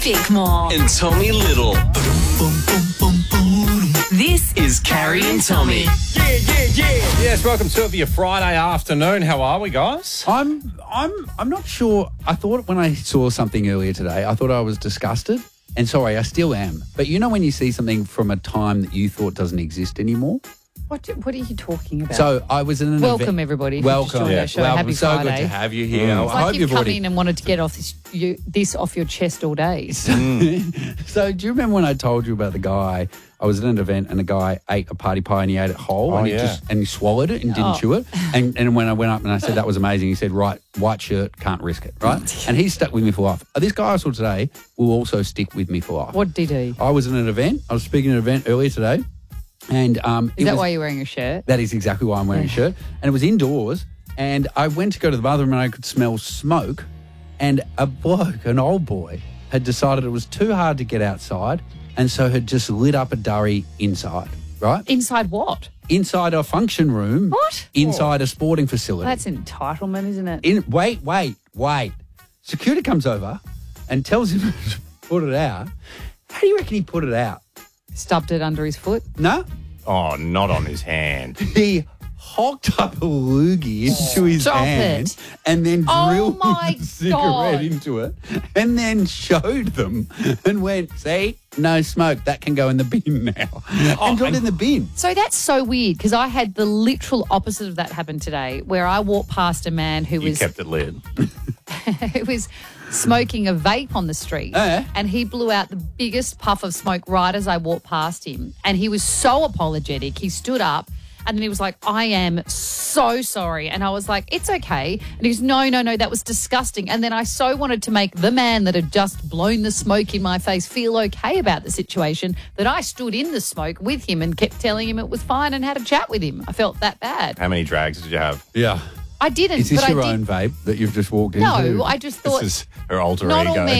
Bickmore. And Tommy Little. This is Carrie and Tommy. Yes, welcome to it for your Friday afternoon. How are we, guys? I'm not sure. I thought when I saw something earlier today, I thought I was disgusted. And sorry, I still am. But you know when you see something from a time that you thought doesn't exist anymore? What are you talking about? So I was in an event. Welcome, everybody. Welcome. Our show. Welcome. Happy so Friday. good to have you here. It's I hope like you've come in and wanted to get off this off your chest all day. So do you remember when I told you about the guy? I was at an event and a guy ate a party pie and he ate it whole and he swallowed it and didn't chew it. And when I went up and I said that was amazing, he said, right, white shirt, can't risk it, right? And he's stuck with me for life. This guy I saw today will also stick with me for life. What did he? I was in an event. I was speaking at an event earlier today. And Is that why you're wearing a shirt? That is exactly why I'm wearing a shirt. And it was indoors. And I went to go to the bathroom and I could smell smoke. And a bloke, an old boy, had decided it was too hard to get outside. And so had just lit up a durry inside, right? Inside what? Inside a function room. What? Inside a sporting facility. That's entitlement, isn't it? Wait. Security comes over and tells him to put it out. How do you reckon he put it out? Stubbed it under his foot? No. Oh, not on his hand. He hocked up a loogie into his hand and then drilled a cigarette into it and then showed them and went, see, no smoke, that can go in the bin now. And dropped it in the bin. So that's so weird because I had the literal opposite of that happen today where I walked past a man who You kept it lit. who was smoking a vape on the street and he blew out the biggest puff of smoke right as I walked past him. And he was so apologetic. He stood up and then he was like, I am so sorry. And I was like, it's okay. And he goes, no, that was disgusting. And then I so wanted to make the man that had just blown the smoke in my face feel okay about the situation that I stood in the smoke with him and kept telling him it was fine and had a chat with him. I felt that bad. How many drags did you have? Yeah. I didn't. Is this but your I own vape that you've just walked into? No, I just thought. This is her alter not ego. all men